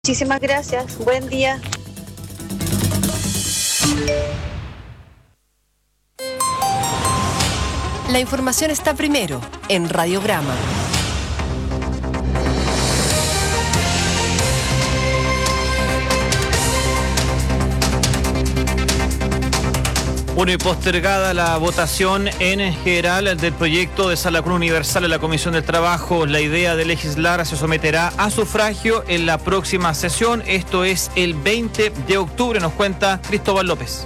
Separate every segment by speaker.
Speaker 1: Muchísimas gracias. Buen día.
Speaker 2: La información está primero en Radiograma.
Speaker 3: Bueno, y postergada la votación en general del proyecto de Sala Común Universal en la Comisión del Trabajo, la idea de legislar se someterá a sufragio en la próxima sesión. Esto es el 20 de octubre, nos cuenta Cristóbal López.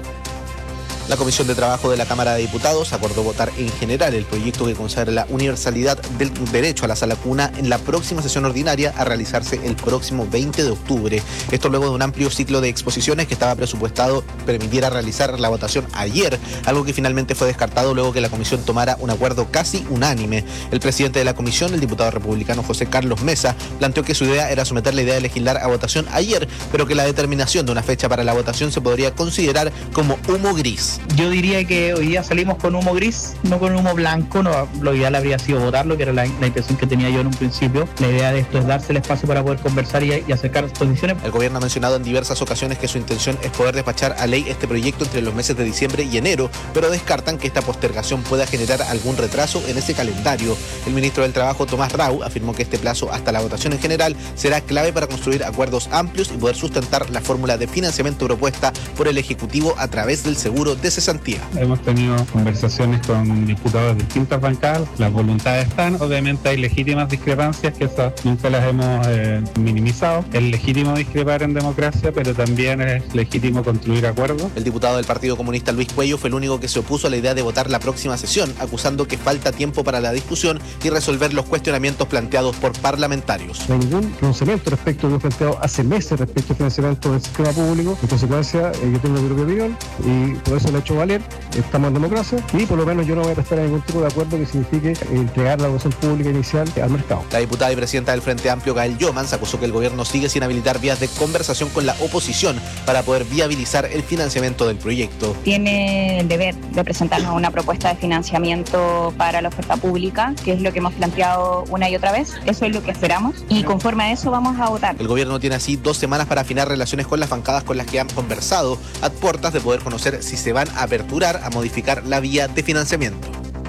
Speaker 4: La Comisión de Trabajo de la Cámara de Diputados acordó votar en general el proyecto que consagra la universalidad del derecho a la sala cuna en la próxima sesión ordinaria a realizarse el próximo 20 de octubre. Esto luego de un amplio ciclo de exposiciones que estaba presupuestado permitiera realizar la votación ayer, algo que finalmente fue descartado luego que la Comisión tomara un acuerdo casi unánime. El presidente de la Comisión, el diputado republicano José Carlos Mesa, planteó que su idea era someter la idea de legislar a votación ayer, pero que la determinación de una fecha para la votación se podría considerar como humo gris.
Speaker 5: Yo diría que hoy día salimos con humo gris, no con humo blanco. No, lo ideal habría sido votarlo, que era la intención que tenía yo en un principio. La idea de esto es darse el espacio para poder conversar y acercar las posiciones.
Speaker 4: El gobierno ha mencionado en diversas ocasiones que su intención es poder despachar a ley este proyecto entre los meses de diciembre y enero, pero descartan que esta postergación pueda generar algún retraso en ese calendario. El ministro del Trabajo, Tomás Rau, afirmó que este plazo hasta la votación en general será clave para construir acuerdos amplios y poder sustentar la fórmula de financiamiento propuesta por el Ejecutivo a través del seguro de cesantía.
Speaker 6: Hemos tenido conversaciones con diputados de distintas bancadas, las voluntades están, obviamente hay legítimas discrepancias que esas nunca las hemos minimizado. Es legítimo discrepar en democracia, pero también es legítimo construir acuerdos.
Speaker 4: El diputado del Partido Comunista Luis Cuello fue el único que se opuso a la idea de votar la próxima sesión, acusando que falta tiempo para la discusión y resolver los cuestionamientos planteados por parlamentarios.
Speaker 7: No hay ningún pronunciamiento respecto a lo que he planteado hace meses respecto al financiamiento del sistema público. En consecuencia, yo tengo mi propia opinión y por eso lo he hecho valer. Estamos en democracia y por lo menos yo no voy a prestar ningún tipo de acuerdo que signifique entregar la votación pública inicial al mercado.
Speaker 4: La diputada y presidenta del Frente Amplio, Gael Yomans, acusó que el gobierno sigue sin habilitar vías de conversación con la oposición para poder viabilizar el financiamiento del proyecto.
Speaker 8: Tiene el deber de presentarnos una propuesta de financiamiento para la oferta pública, que es lo que hemos planteado una y otra vez. Eso es lo que esperamos y conforme a eso vamos a votar.
Speaker 4: El gobierno tiene así 2 semanas para afinar relaciones con las bancadas con las que han conversado, a puertas de poder conocer si se van a aperturar a modificar la vía de financiamiento.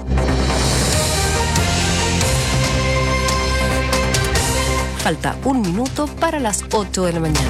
Speaker 2: Falta 1 minuto para las 8 de la mañana.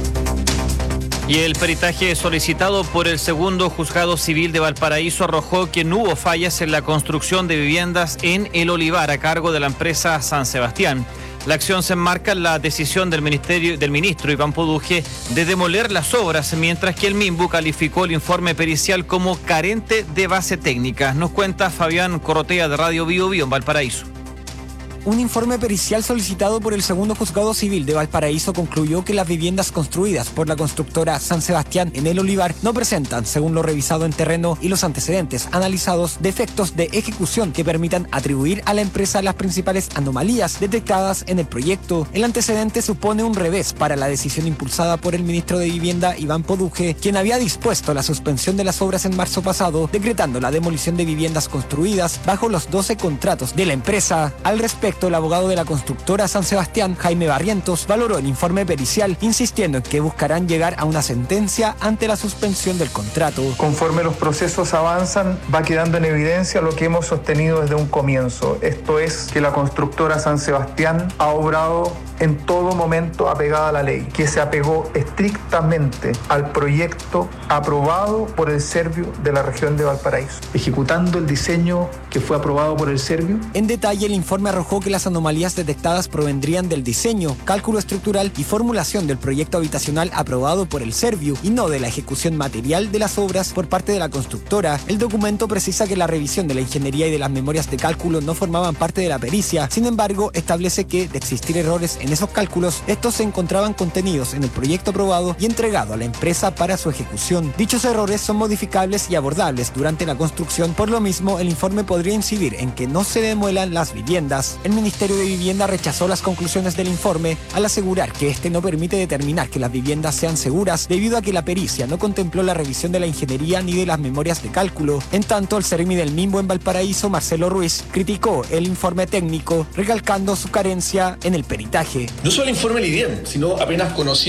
Speaker 3: Y el peritaje solicitado por el segundo juzgado civil de Valparaíso arrojó que no hubo fallas en la construcción de viviendas en El Olivar a cargo de la empresa San Sebastián. La acción se enmarca en la decisión del ministro Iván Poduje de demoler las obras, mientras que el MIMBU calificó el informe pericial como carente de base técnica. Nos cuenta Fabián Corrotea de Radio Bio Bio en Valparaíso.
Speaker 9: Un informe pericial solicitado por el segundo juzgado civil de Valparaíso concluyó que las viviendas construidas por la constructora San Sebastián en El Olivar no presentan, según lo revisado en terreno y los antecedentes analizados, defectos de ejecución que permitan atribuir a la empresa las principales anomalías detectadas en el proyecto. El antecedente supone un revés para la decisión impulsada por el ministro de Vivienda Iván Poduje, quien había dispuesto la suspensión de las obras en marzo pasado, decretando la demolición de viviendas construidas bajo los 12 contratos de la empresa. Al respecto, el abogado de la constructora San Sebastián, Jaime Barrientos, valoró el informe pericial, insistiendo en que buscarán llegar a una sentencia ante la suspensión del contrato.
Speaker 10: Conforme los procesos avanzan, va quedando en evidencia lo que hemos sostenido desde un comienzo. Esto es que la constructora San Sebastián ha obrado en todo momento apegada a la ley, que se apegó estrictamente al proyecto aprobado por el Serviu de la región de Valparaíso, ejecutando el diseño que fue aprobado por el Serviu.
Speaker 9: En detalle, el informe arrojó que las anomalías detectadas provendrían del diseño, cálculo estructural y formulación del proyecto habitacional aprobado por el Serviu y no de la ejecución material de las obras por parte de la constructora. El documento precisa que la revisión de la ingeniería y de las memorias de cálculo no formaban parte de la pericia. Sin embargo, establece que, de existir errores en esos cálculos, estos se encontraban contenidos en el proyecto aprobado y entregado a la empresa para su ejecución. Dichos errores son modificables y abordables durante la construcción, por lo mismo el informe podría incidir en que no se demuelan las viviendas. En el Ministerio de Vivienda rechazó las conclusiones del informe al asegurar que este no permite determinar que las viviendas sean seguras debido a que la pericia no contempló la revisión de la ingeniería ni de las memorias de cálculo. En tanto, el Seremi del Minbo en Valparaíso, Marcelo Ruiz, criticó el informe técnico, recalcando su carencia en el peritaje.
Speaker 11: No solo el informe del IDIEM, sino apenas conocí